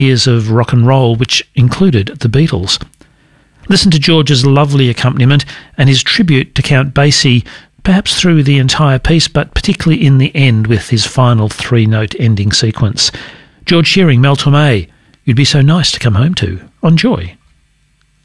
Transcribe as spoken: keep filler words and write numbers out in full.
years of rock and roll, which included the Beatles. Listen to George's lovely accompaniment and his tribute to Count Basie, perhaps through the entire piece, but particularly in the end with his final three-note ending sequence. George Shearing, Mel Torme, You'd Be So Nice to Come Home To, on Joy.